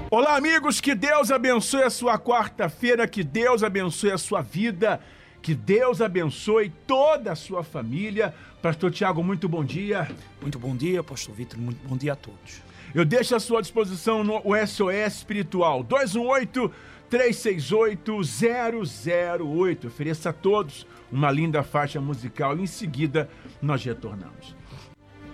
Olá, amigos, que Deus abençoe a sua quarta-feira, que Deus abençoe a sua vida, que Deus abençoe toda a sua família. Pastor Tiago, muito bom dia. Muito bom dia, Pastor Vitor, muito bom dia a todos. Eu deixo à sua disposição o SOS Espiritual, 218-368-008. Ofereça a todos uma linda faixa musical e em seguida nós retornamos.